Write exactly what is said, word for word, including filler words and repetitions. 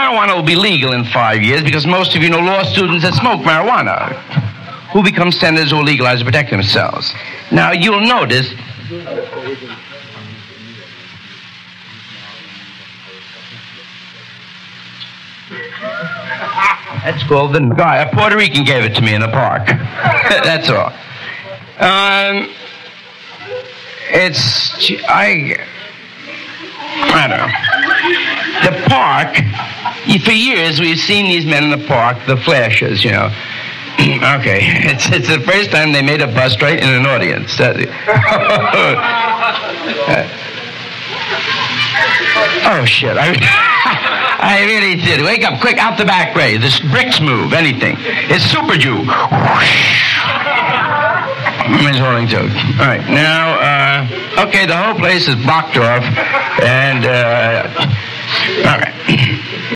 marijuana will be legal in five years because most of you know law students that smoke marijuana who become senators or legalize to protect themselves. Now, you'll notice... That's called the guy. A Puerto Rican gave it to me in the park. That's all. Um, it's... I... I don't know. The park, for years we've seen these men in the park, the flashers, you know. Okay, it's it's the first time they made a bust right in an audience. uh, oh, shit. I, I really did. Wake up, quick, out the back way. The bricks move, anything. It's Super Jew. Miss Holding joke. All right, now, uh, okay, the whole place is blocked off, and, uh, all right.